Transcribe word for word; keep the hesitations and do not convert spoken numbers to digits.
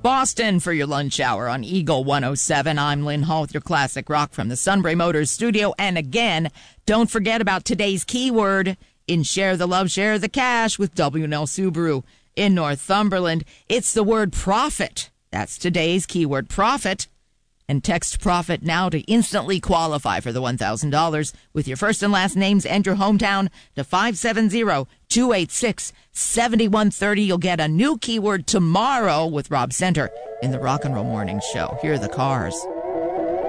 Boston for your lunch hour on Eagle one oh seven. I'm Lynn Hall with your classic rock from the Sunbury Motors studio. And again, don't forget about today's keyword in Share the Love, Share the Cash with W and L Subaru in Northumberland. It's the word profit. That's today's keyword, profit. And text profit now to instantly qualify for the one thousand dollars with your first and last names and your hometown to five seven zero, two eight six, seven one three zero. You'll get a new keyword tomorrow with Rob Center in the Rock and Roll Morning Show. Here are the Cars.